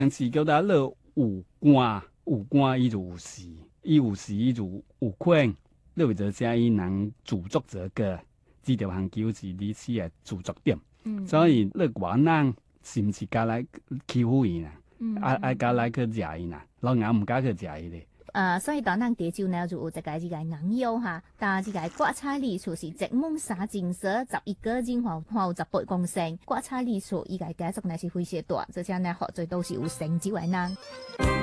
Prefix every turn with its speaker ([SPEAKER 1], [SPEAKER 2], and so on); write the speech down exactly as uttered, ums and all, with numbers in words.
[SPEAKER 1] 是叫他樂有官，有官伊就有時，伊有時伊就有權。你為咗寫伊能著作者個，這條項就是歷史嘅著作點。嗯、所以你外人是唔是加來欺負伊啊？愛愛加來去食伊啊？老人唔敢去食伊咧。
[SPEAKER 2] 呃，所以當咱地州呢就有一個這個硬腰哈，但係這個國菜里厝是一畝三金色，十一個人吼，還有十八公升。國菜里厝伊個家族呢是非常大，而且呢好多都是有成就嘅人。